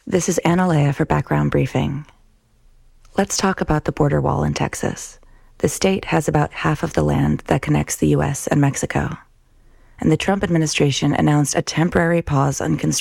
This is Anna Leah for Background Briefing. Let's talk about the border wall in Texas. The state has about half of the land that connects the U.S. and Mexico. And the Trump administration announced a temporary pause on construction